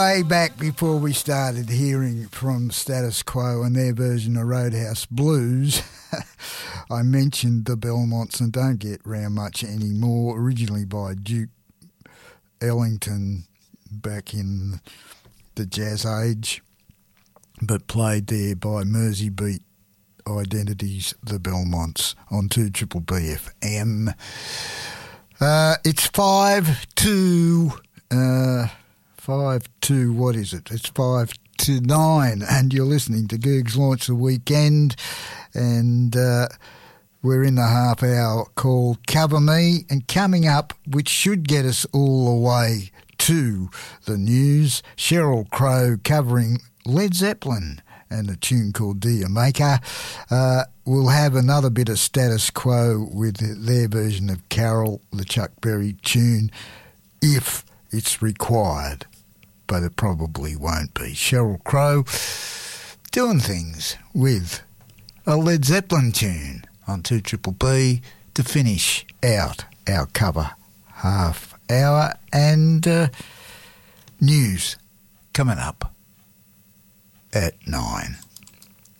Way back before we started hearing from Status Quo and their version of Roadhouse Blues, I mentioned the Belmonts and don't get round much anymore, originally by Duke Ellington back in the Jazz Age, but played there by Mersey Beat Identities, the Belmonts, on 2BBB FM. It's 5-2, what is it? It's 5-9, and you're listening to Googs Launch the Weekend, and we're in the half hour called Cover Me, and coming up, which should get us all the way to the news, Sheryl Crow covering Led Zeppelin and a tune called Do You Maker. We'll have another bit of Status Quo with their version of Carol, the Chuck Berry tune, if it's required, but it probably won't be. Sheryl Crow doing things with a Led Zeppelin tune on 2BBB to finish out our cover half hour, and news coming up at 9.